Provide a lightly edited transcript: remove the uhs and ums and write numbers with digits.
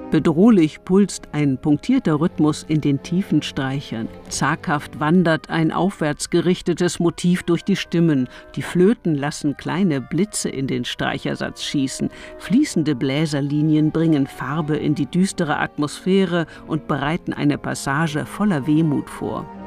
Bedrohlich pulst ein punktierter Rhythmus in den tiefen Streichern. Zaghaft wandert ein aufwärts gerichtetes Motiv durch die Stimmen. Die Flöten lassen kleine Blitze in den Streichersatz schießen. Fließende Bläserlinien bringen Farbe in die düstere Atmosphäre und bereiten eine Passage voller Wehmut vor.